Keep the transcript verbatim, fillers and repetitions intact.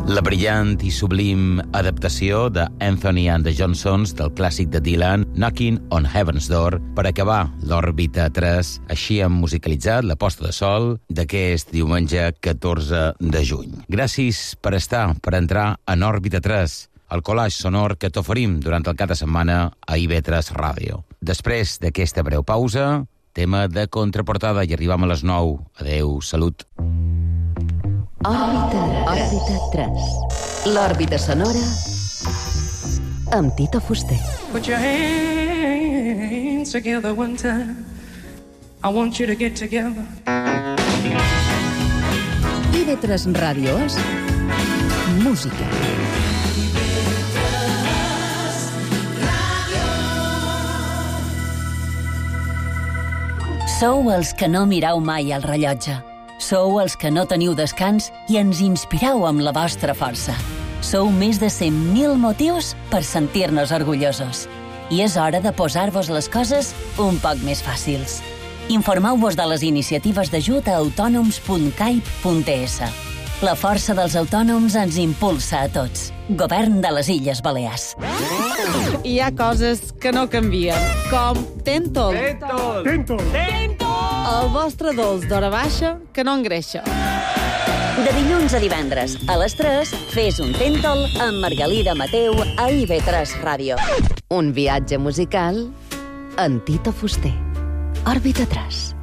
La brillant i sublim adaptació de Anthony and the Johnsons del clàssic de Dylan, Knocking on Heaven's Door, per acabar l'òrbita tres. Així hem musicalitzat la posta de sol d'aquest diumenge catorze de juny. Gràcies per estar, per entrar en òrbita tres, el collage sonor que t'oferim durant el cap de setmana a I V tres Ràdio. Després d'aquesta breu pausa, tema de contraportada i arribam a les nou. Adeu, salut. Òrbita, òrbita tres. L'òrbita sonora amb Tito Fuster. Put your hands together one time. I want you to get together. I V tres Ràdio és música. Sou els que no mireu mai el rellotge. Sou els que no teniu descans i ens inspireu amb la vostra força. Sou més de cent mil motius per sentir-nos orgullosos. I és hora de posar-vos les coses un poc més fàcils. Informeu-vos de les iniciatives d'ajut a autònoms punt caip punt es. La força dels autònoms ens impulsa a tots. Govern de les Illes Balears. Hi ha coses que no canvien, com Tentol. Tentol! Tentol! Tentol! El vostre dolç d'hora baixa que no engreixa. De dilluns a divendres, a les tres, fes un Tentol amb Margalida Mateu a I V tres Ràdio. Un viatge musical amb Tito Fuster. Òrbita tres.